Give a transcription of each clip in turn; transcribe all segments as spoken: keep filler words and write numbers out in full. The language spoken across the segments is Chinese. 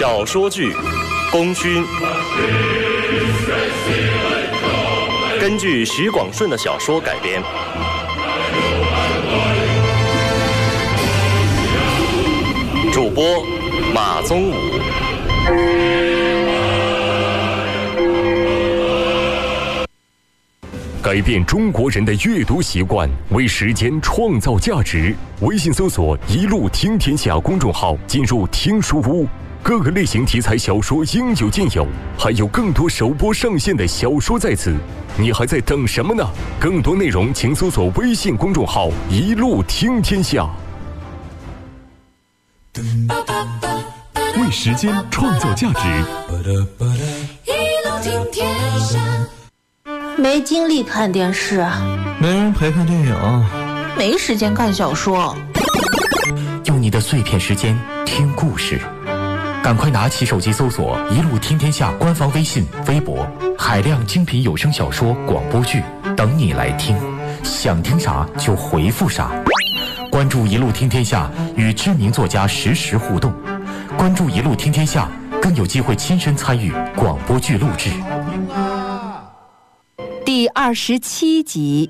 小说剧《功勋》，根据许广顺的小说改编。主播马宗武。 改变中国人的阅读习惯，为时间创造价值。微信搜索“一路听天下”公众号，进入听书屋，各个类型题材小说应有尽有，还有更多首播上线的小说在此。你还在等什么呢？更多内容请搜索微信公众号“一路听天下”。为时间创造价值。 一路听天下。 没精力看电视， 没人陪看电影， 没时间看小说。 用你的碎片时间听故事，赶快拿起手机搜索“一路听天下”官方微信、微博，海量精品有声小说、广播剧等你来听，想听啥就回复啥。关注“一路听天下”，与知名作家实时互动。关注“一路听天下”，更有机会亲身参与广播剧录制。 第二十七集。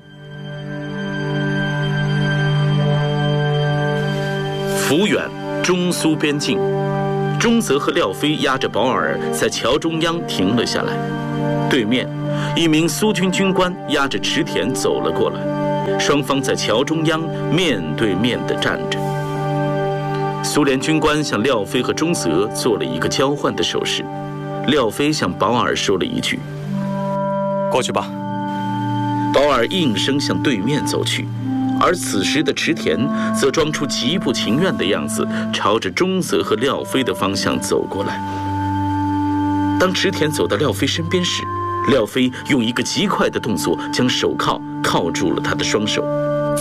抚远中苏边境，中泽和廖飞押着保尔在桥中央停了下来。对面，一名苏军军官押着池田走了过来，双方在桥中央面对面地站着。苏联军官向廖飞和中泽做了一个交换的手势，廖飞向保尔说了一句：“ 过去吧。” 保尔应声向对面走去，而此时的池田则装出极不情愿的样子，朝着中泽和廖飞的方向走过来。当池田走到廖飞身边时，廖飞用一个极快的动作将手铐铐住了他的双手。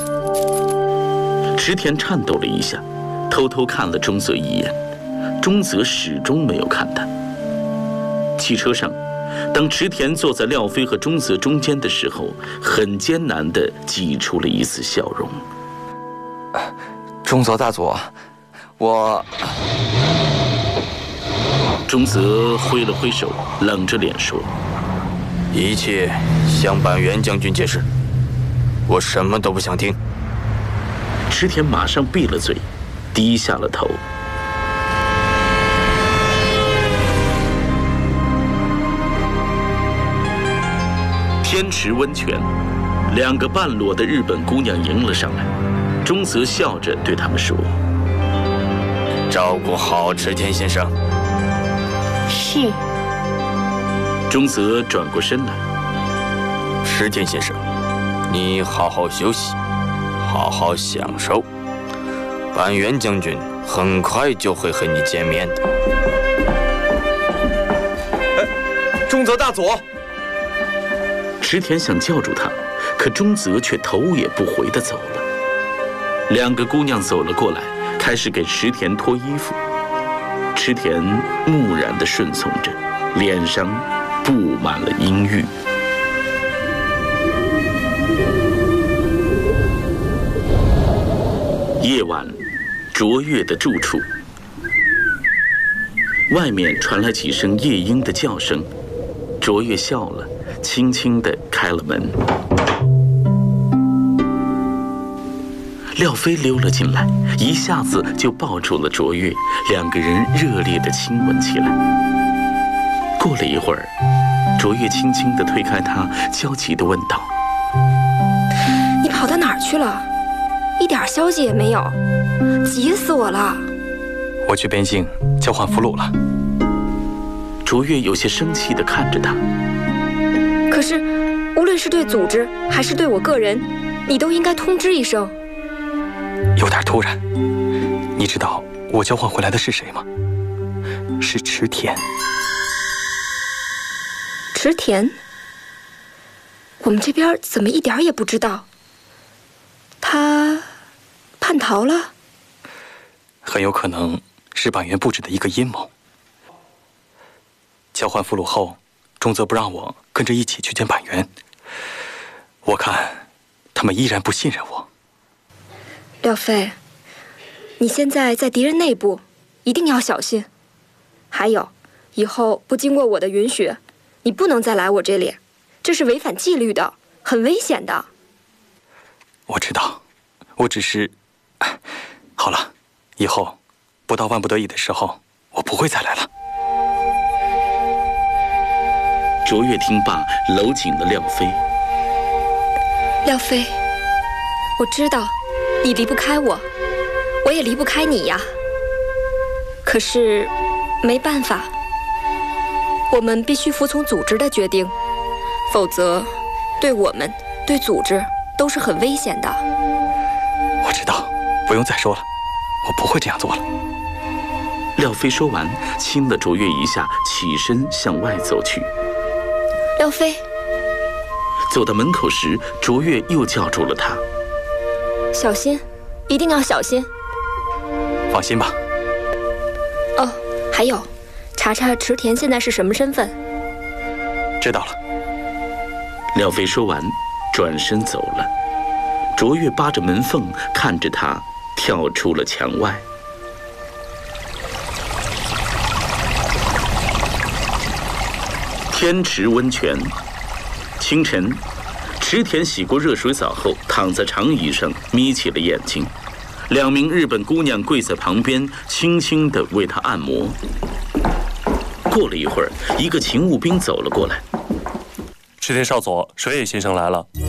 池田颤抖了一下，偷偷看了中泽一眼，中泽始终没有看他。汽车上，当池田坐在廖飞和中泽中间的时候，很艰难地挤出了一丝笑容。 中泽大佐，我…… 中泽挥了挥手，冷着脸说：“ 一切向板垣将军解释，我什么都不想听。” 池田马上闭了嘴，低下了头。天池温泉，两个半裸的日本姑娘迎了上来。中泽笑着对他们说：“ 照顾好池田先生。” 是。 中泽转过身来：“ 池田先生，你好好休息，好好享受。板垣将军很快就会和你见面的。” 哎，中泽大佐！ 池田想叫住他，可中泽却头也不回地走了。两个姑娘走了过来，开始给池田脱衣服。池田木然地顺从着，脸上布满了阴郁。夜晚，卓越的住处，外面传来几声夜莺的叫声。卓越笑了，轻轻地开了门。廖飞溜了进来，一下子就抱住了卓越，两个人热烈地亲吻起来。过了一会儿，卓越轻轻地推开他，焦急地问道：“ 你跑到哪儿去了？一点消息也没有，急死我了。”“ 我去边境交换俘虏了。” 卓越有些生气地看着他。 可是，无论是对组织还是对我个人，你都应该通知一声。 有点突然。你知道我交换回来的是谁吗？是池田。 池田？我们这边怎么一点也不知道？他叛逃了？ 很有可能是板垣布置的一个阴谋。交换俘虏后，中泽不让我跟着一起去见板垣。我看他们依然不信任我。 廖飞，你现在在敌人内部，一定要小心。 还有，以后不经过我的允许，你不能再来我这里，这是违反纪律的，很危险的。 我知道，我只是……好了，以后不到万不得已的时候，我不会再来了。 卓越听罢，搂紧了廖飞。 廖飞，我知道你离不开我，我也离不开你呀。可是没办法，我们必须服从组织的决定，否则对我们、对组织都是很危险的。 我知道，不用再说了，我不会这样做了。 廖飞说完，亲了卓越一下，起身向外走去。 廖飞， 走到门口时，卓越又叫住了他：“ 小心，一定要小心。” 放心吧。 哦，还有，查查池田现在是什么身份。 知道了。 廖飞说完，转身走了。卓越扒着门缝看着他跳出了墙外。天池温泉，清晨，池田洗过热水澡后，躺在长椅上，眯起了眼睛。两名日本姑娘跪在旁边，轻轻地为他按摩。过了一会儿，一个勤务兵走了过来。 池田少佐，水野先生来了。